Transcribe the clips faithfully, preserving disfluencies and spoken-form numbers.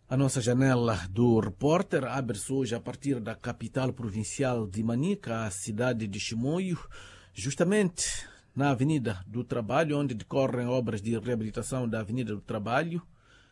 A nossa janela do repórter abre-se hoje a partir da capital provincial de Manica, a cidade de Chimoio, justamente na Avenida do Trabalho, onde decorrem obras de reabilitação da Avenida do Trabalho.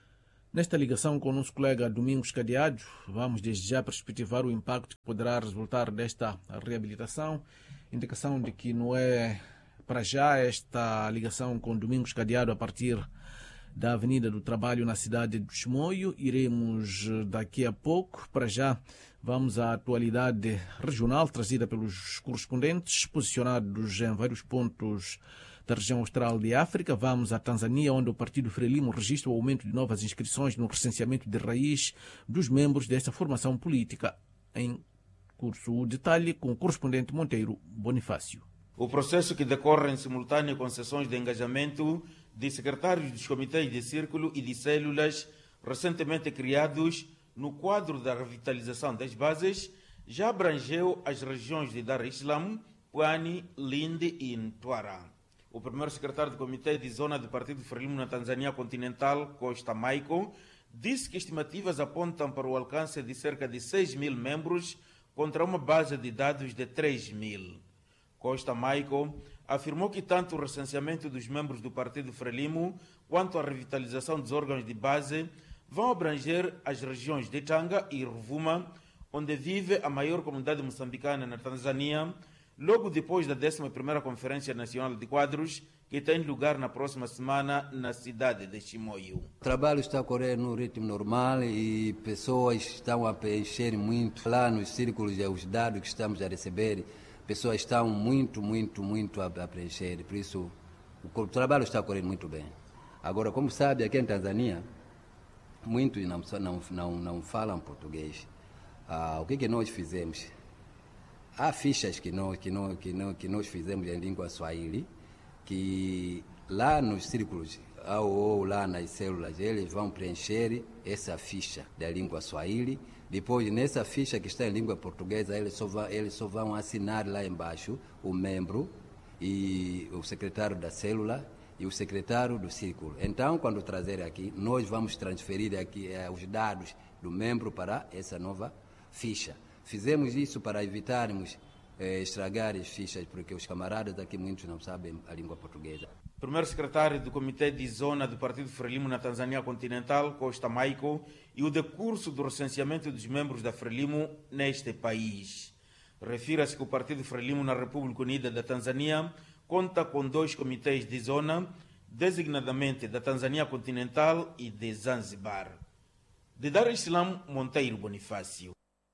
Nesta ligação com o nosso colega Domingos Cadeado, vamos desde já perspectivar o impacto que poderá resultar desta reabilitação. Indicação de que não é para já esta ligação com Domingos Cadeado a partir da Avenida do Trabalho na cidade de Chimoio. Iremos daqui a pouco. Para já vamos à atualidade regional trazida pelos correspondentes posicionados em vários pontos da região austral de África. Vamos à Tanzânia, onde o Partido Frelimo registra o aumento de novas inscrições no recenseamento de raiz dos membros desta formação política. Em curso o detalhe com o correspondente Monteiro Bonifácio. O processo, que decorre em simultâneo com sessões de engajamento de secretários dos comitês de círculo e de células recentemente criados no quadro da revitalização das bases, já abrangeu as regiões de Dar es Salaam, Pwani, Lindi e Mtwara. O primeiro secretário do Comitê de Zona do Partido Frelimo na Tanzânia Continental, Costa Maiko, disse que estimativas apontam para o alcance de cerca de seis mil membros contra uma base de dados de três mil. Costa Maiko afirmou que tanto o recenseamento dos membros do Partido Frelimo quanto a revitalização dos órgãos de base vão abranger as regiões de Tanga e Ruvuma, onde vive a maior comunidade moçambicana na Tanzânia, logo depois da décima primeira Conferência Nacional de Quadros, que tem lugar na próxima semana na cidade de Chimoio. O trabalho está a correr no ritmo normal e pessoas estão a preencher muito. Lá nos círculos, os dados que estamos a receber, pessoas estão muito, muito, muito a preencher. Por isso, o trabalho está a correr muito bem. Agora, como sabe, aqui em Tanzânia, muitos não, não, não, não falam português. Ah, o que, que nós fizemos? Há fichas que nós, que, nós, que, nós, que nós fizemos em língua swahili, que lá nos círculos, ou lá nas células, eles vão preencher essa ficha da língua swahili. Depois, nessa ficha que está em língua portuguesa, eles só vão, eles só vão assinar lá embaixo o membro, e o secretário da célula e o secretário do círculo. Então, quando trazer aqui, nós vamos transferir aqui eh, os dados do membro para essa nova ficha. Fizemos isso para evitarmos eh, estragar as fichas, porque os camaradas aqui muitos não sabem a língua portuguesa. Primeiro secretário do Comitê de Zona do Partido Frelimo na Tanzânia Continental, Costa Maiko, e o decurso do recenseamento dos membros da Frelimo neste país. Refira-se que o Partido Frelimo na República Unida da Tanzânia conta com dois comitês de zona, designadamente da Tanzânia Continental e de Zanzibar. De Dar es Salaam, Monteiro Bonifácio.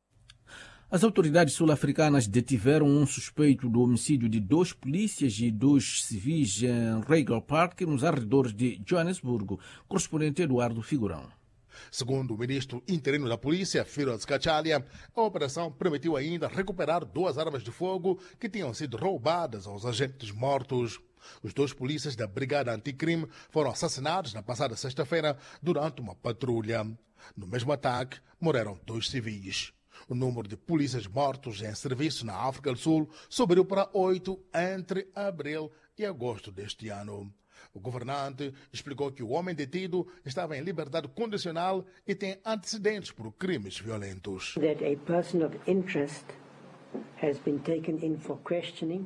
As autoridades sul-africanas detiveram um suspeito do homicídio de dois polícias e dois civis em Regal Park, nos arredores de Joanesburgo. Correspondente Eduardo Figurão. Segundo o ministro interino da polícia, Firoz Kachalia, a operação permitiu ainda recuperar duas armas de fogo que tinham sido roubadas aos agentes mortos. Os dois polícias da Brigada Anticrime foram assassinados na passada sexta-feira durante uma patrulha. No mesmo ataque, morreram dois civis. O número de polícias mortos em serviço na África do Sul subiu para oito entre abril e agosto deste ano. O governante explicou que o homem detido estava em liberdade condicional e tem antecedentes por crimes violentos. That a person of interest has been taken in for questioning.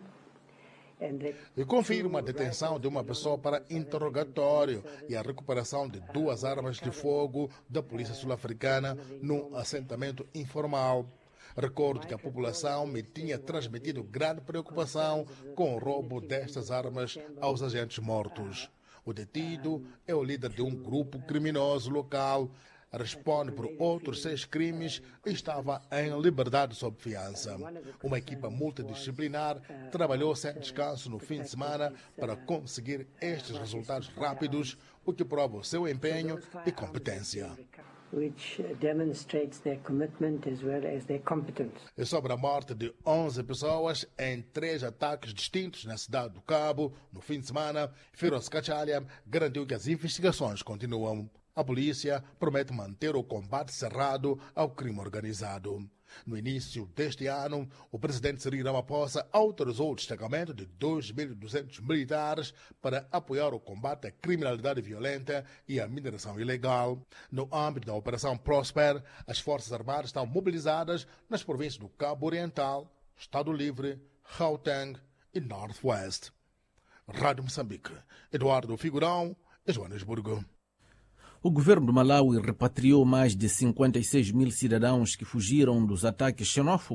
E confirma a detenção de uma pessoa para interrogatório e a recuperação de duas armas de fogo da polícia sul-africana num assentamento informal. Recordo que a população me tinha transmitido grande preocupação com o roubo destas armas aos agentes mortos. O detido é o líder de um grupo criminoso local, responde por outros seis crimes e estava em liberdade sob fiança. Uma equipa multidisciplinar trabalhou sem descanso no fim de semana para conseguir estes resultados rápidos, o que prova o seu empenho e competência. Which demonstrates their commitment as well as their competence. E sobre a morte de onze pessoas em três ataques distintos na cidade do Cabo, no fim de semana, Firoz Kachalia garantiu que as investigações continuam. A polícia promete manter o combate cerrado ao crime organizado. No início deste ano, o presidente Cyril Ramaphosa autorizou o destacamento de dois mil e duzentos militares para apoiar o combate à criminalidade violenta e à mineração ilegal. No âmbito da Operação Prosper, as Forças Armadas estão mobilizadas nas províncias do Cabo Oriental, Estado Livre, Gauteng e Northwest. Rádio Moçambique, Eduardo Figurão, Joanesburgo. O governo do Malawi repatriou mais de cinquenta e seis mil cidadãos que fugiram dos ataques xenófobos